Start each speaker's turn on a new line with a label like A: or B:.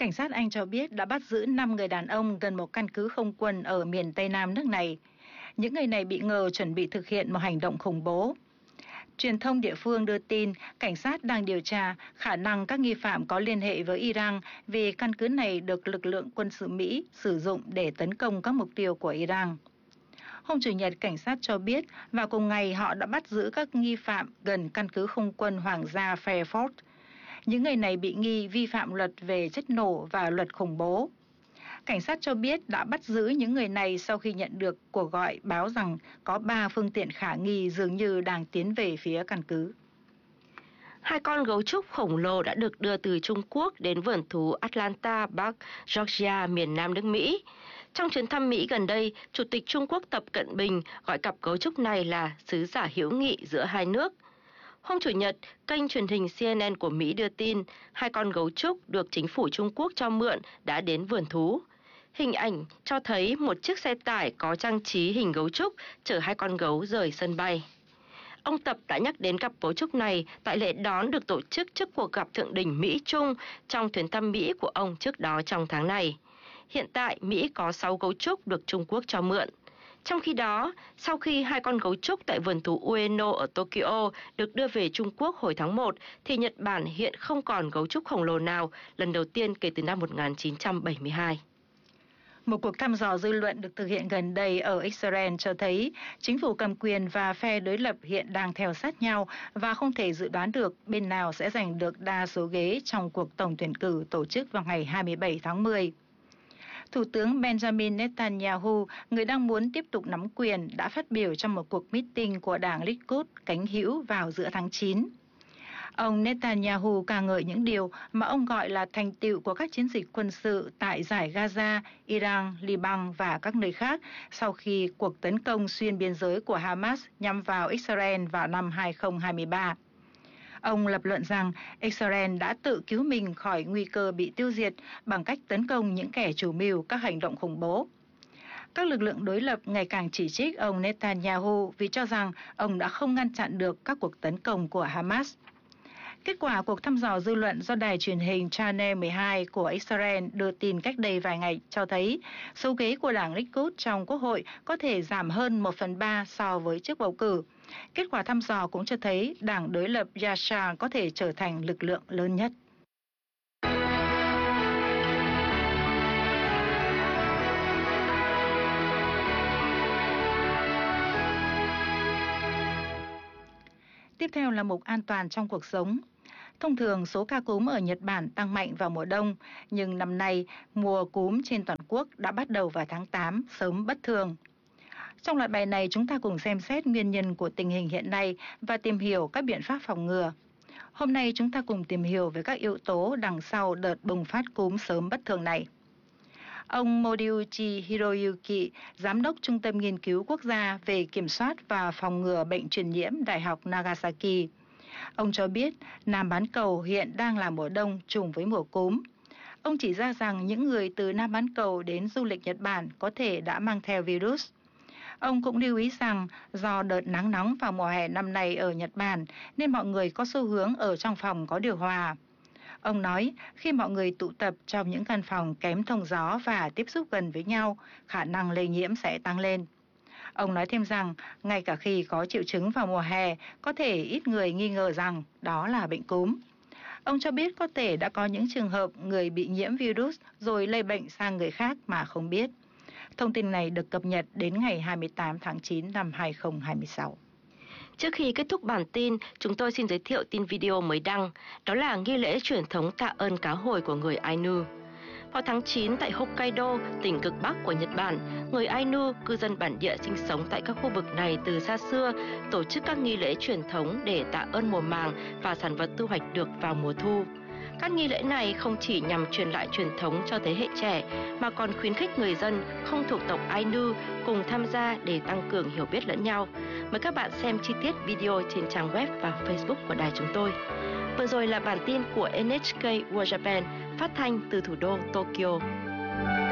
A: Cảnh sát Anh cho biết đã bắt giữ 5 người đàn ông gần một căn cứ không quân ở miền Tây Nam nước này. Những người này bị ngờ chuẩn bị thực hiện một hành động khủng bố. Truyền thông địa phương đưa tin cảnh sát đang điều tra khả năng các nghi phạm có liên hệ với Iran vì căn cứ này được lực lượng quân sự Mỹ sử dụng để tấn công các mục tiêu của Iran. Hôm Chủ nhật, cảnh sát cho biết vào cùng ngày họ đã bắt giữ các nghi phạm gần căn cứ không quân Hoàng gia Fairford. Những người này bị nghi vi phạm luật về chất nổ và luật khủng bố. Cảnh sát cho biết đã bắt giữ những người này sau khi nhận được cuộc gọi báo rằng có 3 phương tiện khả nghi dường như đang tiến về phía căn cứ.
B: 2 con gấu trúc khổng lồ đã được đưa từ Trung Quốc đến vườn thú Atlanta, Bắc Georgia, miền Nam nước Mỹ. Trong chuyến thăm Mỹ gần đây, Chủ tịch Trung Quốc Tập Cận Bình gọi cặp gấu trúc này là sứ giả hữu nghị giữa hai nước. Hôm Chủ nhật, kênh truyền hình CNN của Mỹ đưa tin 2 con gấu trúc được chính phủ Trung Quốc cho mượn đã đến vườn thú. Hình ảnh cho thấy một chiếc xe tải có trang trí hình gấu trúc chở 2 con gấu rời sân bay. Ông Tập đã nhắc đến cặp gấu trúc này tại lễ đón được tổ chức trước cuộc gặp thượng đỉnh Mỹ-Trung trong chuyến thăm Mỹ của ông trước đó trong tháng này. Hiện tại, Mỹ có 6 gấu trúc được Trung Quốc cho mượn. Trong khi đó, sau khi 2 con gấu trúc tại vườn thú Ueno ở Tokyo được đưa về Trung Quốc hồi tháng 1, thì Nhật Bản hiện không còn gấu trúc khổng lồ nào, lần đầu tiên kể từ năm 1972.
A: Một cuộc thăm dò dư luận được thực hiện gần đây ở Israel cho thấy chính phủ cầm quyền và phe đối lập hiện đang theo sát nhau và không thể dự đoán được bên nào sẽ giành được đa số ghế trong cuộc tổng tuyển cử tổ chức vào ngày 27 tháng 10. Thủ tướng Benjamin Netanyahu, người đang muốn tiếp tục nắm quyền, đã phát biểu trong một cuộc meeting của đảng Likud cánh hữu vào giữa tháng 9. Ông Netanyahu ca ngợi những điều mà ông gọi là thành tựu của các chiến dịch quân sự tại giải Gaza, Iran, Liban và các nơi khác sau khi cuộc tấn công xuyên biên giới của Hamas nhằm vào Israel vào năm 2023. Ông lập luận rằng Israel đã tự cứu mình khỏi nguy cơ bị tiêu diệt bằng cách tấn công những kẻ chủ mưu các hành động khủng bố. Các lực lượng đối lập ngày càng chỉ trích ông Netanyahu vì cho rằng ông đã không ngăn chặn được các cuộc tấn công của Hamas. Kết quả cuộc thăm dò dư luận do đài truyền hình Channel 12 của Israel đưa tin cách đây vài ngày cho thấy số ghế của đảng Likud trong Quốc hội có thể giảm hơn 1/3 so với trước bầu cử. Kết quả thăm dò cũng cho thấy đảng đối lập Yashar có thể trở thành lực lượng lớn nhất. Tiếp theo là mục an toàn trong cuộc sống. Thông thường số ca cúm ở Nhật Bản tăng mạnh vào mùa đông, nhưng năm nay mùa cúm trên toàn quốc đã bắt đầu vào tháng 8, sớm bất thường. Trong loạt bài này chúng ta cùng xem xét nguyên nhân của tình hình hiện nay và tìm hiểu các biện pháp phòng ngừa. Hôm nay chúng ta cùng tìm hiểu về các yếu tố đằng sau đợt bùng phát cúm sớm bất thường này. Ông Moriuchi Hiroyuki, Giám đốc Trung tâm Nghiên cứu Quốc gia về Kiểm soát và Phòng ngừa Bệnh truyền nhiễm Đại học Nagasaki. Ông cho biết Nam bán cầu hiện đang là mùa đông trùng với mùa cúm. Ông chỉ ra rằng những người từ Nam bán cầu đến du lịch Nhật Bản có thể đã mang theo virus. Ông cũng lưu ý rằng do đợt nắng nóng vào mùa hè năm nay ở Nhật Bản nên mọi người có xu hướng ở trong phòng có điều hòa. Ông nói khi mọi người tụ tập trong những căn phòng kém thông gió và tiếp xúc gần với nhau, khả năng lây nhiễm sẽ tăng lên. Ông nói thêm rằng ngay cả khi có triệu chứng vào mùa hè, có thể ít người nghi ngờ rằng đó là bệnh cúm. Ông cho biết có thể đã có những trường hợp người bị nhiễm virus rồi lây bệnh sang người khác mà không biết. Thông tin này được cập nhật đến ngày 28 tháng 9 năm 2026.
B: Trước khi kết thúc bản tin, chúng tôi xin giới thiệu tin video mới đăng, đó là nghi lễ truyền thống tạ ơn cá hồi của người Ainu. Vào tháng 9 tại Hokkaido, tỉnh cực Bắc của Nhật Bản, người Ainu, cư dân bản địa sinh sống tại các khu vực này từ xa xưa, tổ chức các nghi lễ truyền thống để tạ ơn mùa màng và sản vật thu hoạch được vào mùa thu. Các nghi lễ này không chỉ nhằm truyền lại truyền thống cho thế hệ trẻ, mà còn khuyến khích người dân không thuộc tộc Ainu cùng tham gia để tăng cường hiểu biết lẫn nhau. Mời các bạn xem chi tiết video trên trang web và Facebook của đài chúng tôi. Vừa rồi là bản tin của NHK World Japan phát thanh từ thủ đô Tokyo.